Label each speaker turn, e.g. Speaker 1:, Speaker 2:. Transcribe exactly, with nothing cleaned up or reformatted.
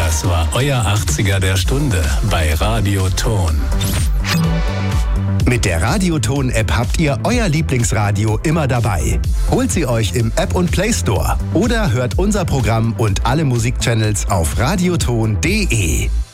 Speaker 1: Das war euer achtziger der Stunde bei Radio Ton.
Speaker 2: Mit der Radioton-App habt ihr euer Lieblingsradio immer dabei. Holt sie euch im App- und Play Store oder hört unser Programm und alle Musikchannels auf radioton punkt de.